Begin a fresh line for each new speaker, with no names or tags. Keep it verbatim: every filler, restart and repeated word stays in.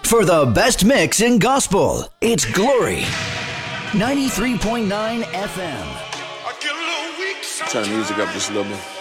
For the best mix in gospel, it's Glory. ninety-three point nine F M.
Turn the music up just a little bit.